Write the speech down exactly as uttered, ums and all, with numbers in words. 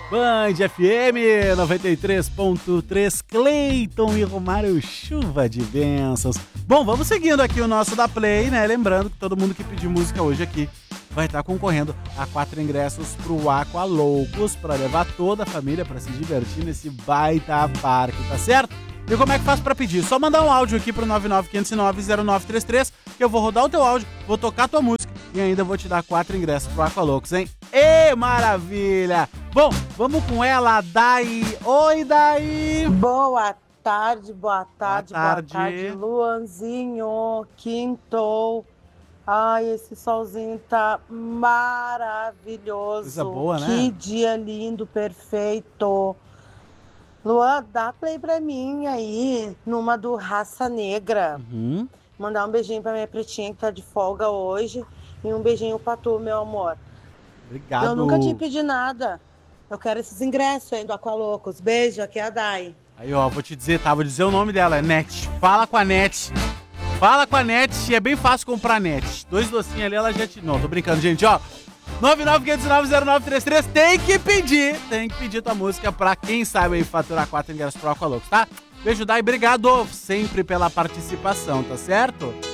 Band F M noventa e três ponto três, Cleiton e Romário, chuva de bênçãos. Bom, vamos seguindo aqui o nosso da Play, né? Lembrando que todo mundo que pediu música hoje aqui vai estar concorrendo a quatro ingressos pro Aqua Loucos para levar toda a família para se divertir nesse baita parque, tá certo? E como é que faz pra pedir? Só mandar um áudio aqui pro nove nove cinco zero nove zero nove três três, que eu vou rodar o teu áudio, vou tocar a tua música e ainda vou te dar quatro ingressos pro Aqua Loucos, hein? Ê, maravilha! Bom, vamos com ela, Dai. Oi, Dai! Boa tarde, boa tarde, boa tarde, boa tarde, Luanzinho, quintou. Ai, esse solzinho tá maravilhoso. Coisa boa, né? Que dia lindo, perfeito. Luan, dá play pra mim aí, numa do Raça Negra. Uhum. Mandar um beijinho pra minha pretinha que tá de folga hoje. E um beijinho pra tu, meu amor. Obrigado. Eu nunca te pedi nada. Eu quero esses ingressos aí do Aqua Loucos. Beijo, aqui é a Dai. Aí, ó, vou te dizer, tá? Vou dizer o nome dela, é Net. Fala com a Net. Fala com a Net, e é bem fácil comprar Net. Dois docinhos ali, ela já te... Não, tô brincando, gente, ó. nove nove cinco nove zero nove três três, tem que pedir, tem que pedir tua música pra quem sabe aí faturar quatro ingressos pro Aqua Loucos, tá? Beijo, Dai, obrigado sempre pela participação, tá certo?